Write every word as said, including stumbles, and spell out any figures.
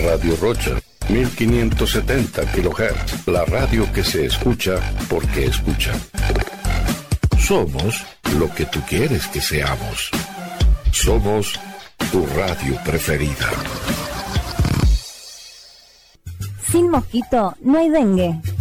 Radio Rocha, mil quinientos setenta kilohertz, la radio que se escucha porque escucha. Somos lo que tú quieres que seamos. Somos tu radio preferida. Sin mosquito no hay dengue.